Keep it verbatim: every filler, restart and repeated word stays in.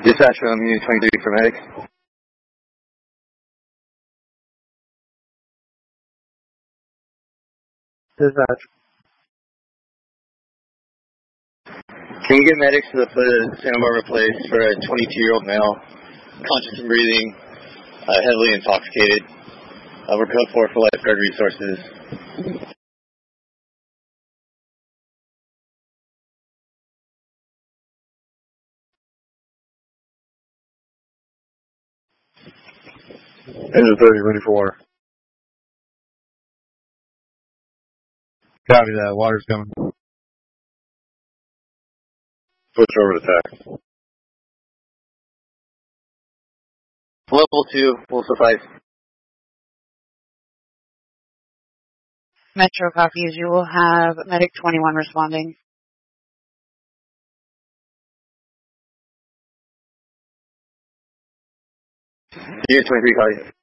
Dispatch from Unit twenty-three for medic. Dispatch. Can you get medics to the foot of Santa Barbara Place for a twenty-two-year-old male, conscious and breathing, uh, heavily intoxicated? Uh, we're code four for lifeguard resources. Engine thirty, ready for water. Copy that. Water's coming. Switch over to tack. Level two will suffice. Metro copies. You will have Medic twenty-one responding. Unit twenty-three, copy.